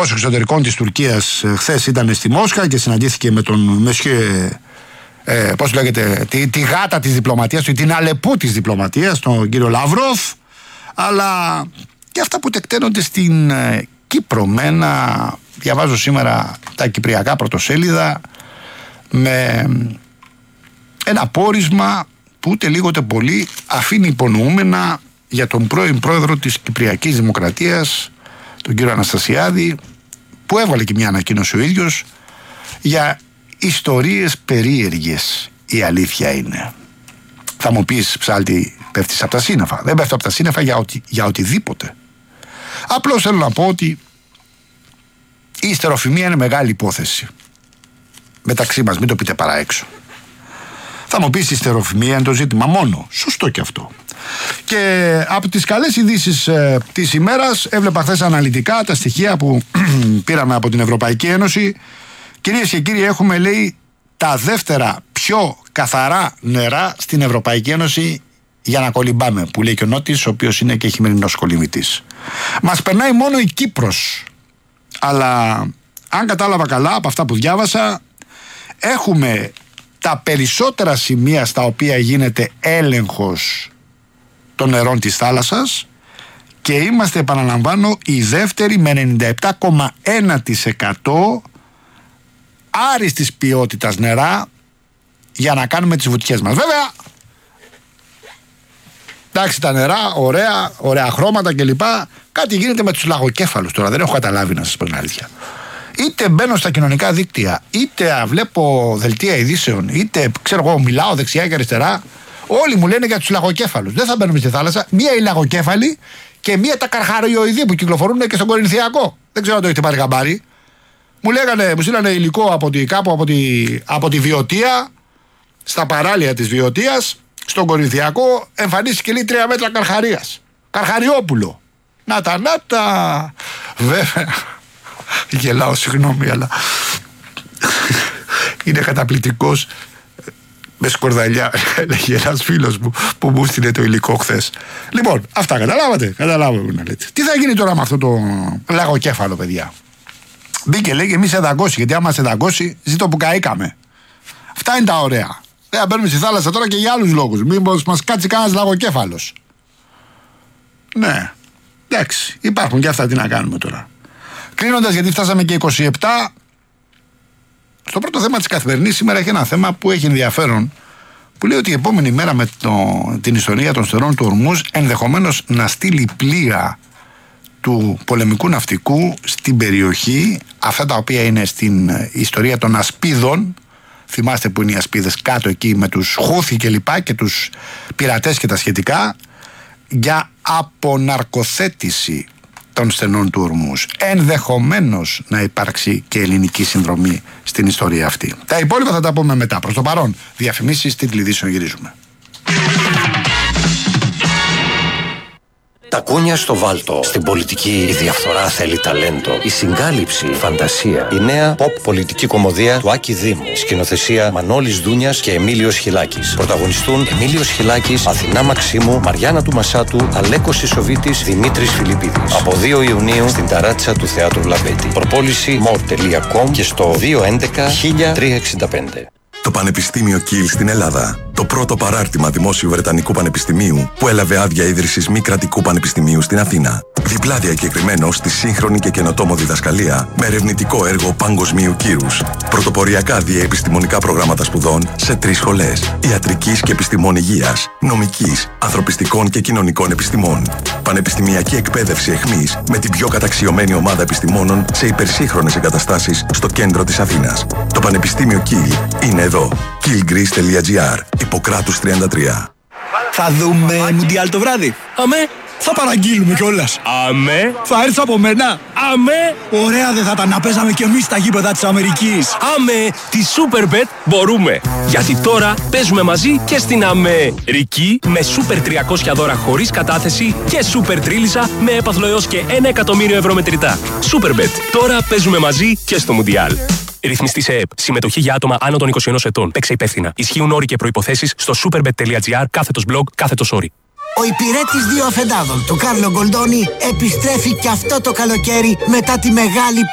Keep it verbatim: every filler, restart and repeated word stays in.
Υπουργός Εξωτερικών της Τουρκίας χθες ήταν στη Μόσχα και συναντήθηκε με τον Μεσχέ, ε, πώς λέγεται, τη, τη γάτα της διπλωματίας, την αλεπού της διπλωματίας, τον κύριο Λαυρόφ, αλλά και αυτά που τεκταίνονται στην ε, Κύπρο. Με ένα, διαβάζω σήμερα τα κυπριακά πρωτοσέλιδα, με ένα πόρισμα που ούτε λίγο ούτε πολύ αφήνει υπονοούμενα για τον πρώην πρόεδρο της Κυπριακής Δημοκρατίας, τον κύριο Αναστασιάδη, που έβαλε και μια ανακοίνωση ο ίδιος για ιστορίες περίεργες. Η αλήθεια είναι. Θα μου πεις, ψάλτη, πέφτεις από τα σύννεφα. Δεν πέφτω από τα σύννεφα για, οτι, για οτιδήποτε. Απλώς θέλω να πω ότι η ιστεροφημία είναι μεγάλη υπόθεση μεταξύ μας, μην το πείτε παρά έξω. Θα μου πεις, η ιστεροφημία είναι το ζήτημα μόνο. Σωστό και αυτό. Και από τις καλές ειδήσεις ε, της ημέρας, έβλεπα χθες αναλυτικά τα στοιχεία που πήραμε από την Ευρωπαϊκή Ένωση. Κυρίες και κύριοι, έχουμε, λέει, τα δεύτερα πιο καθαρά νερά στην Ευρωπαϊκή Ένωση για να κολυμπάμε, που λέει και ο Νότης, ο οποίος είναι και χειμερινός κολυμβητής. Μας περνάει μόνο η Κύπρος. Αλλά αν κατάλαβα καλά από αυτά που διάβασα, έχουμε τα περισσότερα σημεία στα οποία γίνεται έλεγχος των νερών της θάλασσας και είμαστε, επαναλαμβάνω, η δεύτερη με ενενήντα επτά κόμμα ένα τοις εκατό άριστης ποιότητας νερά για να κάνουμε τις βουτιές μας. Βέβαια, εντάξει, τα νερά, ωραία, ωραία χρώματα κλπ. Κάτι γίνεται με τους λαγοκέφαλους τώρα, δεν έχω καταλάβει, να σας πω την αλήθεια. Είτε μπαίνω στα κοινωνικά δίκτυα, είτε βλέπω δελτία ειδήσεων, είτε ξέρω εγώ μιλάω δεξιά και αριστερά, όλοι μου λένε για τους λαγοκέφαλους. Δεν θα μπαίνουμε στη θάλασσα. Μία οι λαγοκέφαλοι και μία τα καρχαριοειδή που κυκλοφορούν και στον Κορινθιακό. Δεν ξέρω αν το έχετε πάρει χαμπάρι. Μου λέγανε, μου στείλανε υλικό από τη, κάπου από τη, από τη Βιωτία, στα παράλια της Βιωτίας, στον Κορινθιακό, εμφανίστηκε, λέει, τρία μέτρα καρχαρίας. Καρχαριόπουλο. Να τα, να τα. Βέβαια. Γελάω, συγγνώμη, αλλά είναι καταπληκτικός. Με σκορδαλιά, έλεγε ένας φίλος μου που μου στείλε το υλικό χθες. Λοιπόν, αυτά καταλάβατε. Καταλάβατε να λέτε. Τι θα γίνει τώρα με αυτό το λαγοκέφαλο, παιδιά? Μπήκε, λέει, και εμείς σε δαγκώσει. Γιατί άμα σε δαγκώσει, ζήτω που καήκαμε. Αυτά είναι τα ωραία. Δεν θα μπαίνουμε στη θάλασσα τώρα και για άλλους λόγους. Μήπως μας κάτσει κανένας λαγοκέφαλος. Ναι, εντάξει, υπάρχουν και αυτά, τι να κάνουμε τώρα. Κλείνοντας, γιατί φτάσαμε και είκοσι επτά, στο πρώτο θέμα της καθημερινής σήμερα έχει ένα θέμα που έχει ενδιαφέρον, που λέει ότι η επόμενη μέρα με το, την ιστορία των στερών του Ορμούζ ενδεχομένως να στείλει πλοία του πολεμικού ναυτικού στην περιοχή, αυτά τα οποία είναι στην ιστορία των ασπίδων. Θυμάστε που είναι οι ασπίδες κάτω εκεί με τους Χούθη και λοιπά και τους πειρατές και τα σχετικά, για αποναρκοθέτηση των στενών του Ορμούζ. Ενδεχομένως να υπάρξει και ελληνική συνδρομή στην ιστορία αυτή. Τα υπόλοιπα θα τα πούμε μετά. Προς το παρόν, διαφημίσεις, τίτλοι ειδήσεων, γυρίζουμε. Τα κούνια στο βάλτο. Στην πολιτική η διαφθορά θέλει ταλέντο. Η συγκάλυψη, η φαντασία. Η νέα pop πολιτική κομμωδία του Άκη Δήμου. Σκηνοθεσία Μανώλης Δούνιας και Εμίλιος Χιλάκης. Πρωταγωνιστούν Εμίλιος Χιλάκης, Αθηνά Μαξίμου, Μαριάννα του Μασάτου, Αλέκος Ισοβίτης, Δημήτρης Φιλιππίδης. Από δύο Ιουνίου στην ταράτσα του Θεάτρου Λαμπέτη. Προπόληση μορ τελεία κομ και στο δύο έντεκα χίλια τριακόσια εξήντα πέντε. Το Πανεπιστήμιο Κιλ στην Ελλάδα. Το πρώτο παράρτημα δημόσιου Βρετανικού Πανεπιστημίου που έλαβε άδεια ίδρυσης μη κρατικού πανεπιστημίου στην Αθήνα. Διπλά διακεκριμένο στη σύγχρονη και καινοτόμο διδασκαλία με ερευνητικό έργο παγκοσμίου κύρους. Πρωτοποριακά διαεπιστημονικά προγράμματα σπουδών σε τρεις σχολές: ιατρικής και επιστημών υγείας, νομικής, ανθρωπιστικών και κοινωνικών επιστημών. Πανεπιστημιακή εκπαίδευση εχμής με την πιο καταξιωμένη ομάδα επιστημόνων σε υπερσύγχρονες εγκαταστάσεις στο κέντρο της Αθήνας. Το Πανεπιστήμιο Κιλ είναι εδώ. κιλ γκρις τελεία τζι άρ. Ιπποκράτους τριάντα τρία. Θα δούμε Μουντιάλ το βράδυ. Αμέ. Θα παραγγείλουμε κιόλας. Αμέ. Θα έρθει από μένα. Αμέ. Ωραία δεν θα ήταν να παίζαμε κι εμείς στα γήπεδα της Αμερικής. Αμέ. Τη Superbet μπορούμε. Γιατί τώρα παίζουμε μαζί και στην Αμερική με Super τριακόσια δώρα χωρίς κατάθεση και Super Τρίλισσα με έπαθλο έως και ένα εκατομμύριο ευρώ μετρητά. Superbet. Τώρα παίζουμε μαζί και στο Μουντιάλ. Ρυθμιστή σε ΕΕΠ. Συμμετοχή για άτομα άνω των είκοσι ενός ετών. Παίξε υπεύθυνα. Ισχύουν όροι και προϋποθέσεις στο superbet τελεία τζι άρ κάθετος blog κάθετος όροι. Ο υπηρέτης δύο αφεντάδων του Κάρλο Γκολντόνι επιστρέφει και αυτό το καλοκαίρι μετά τη μεγάλη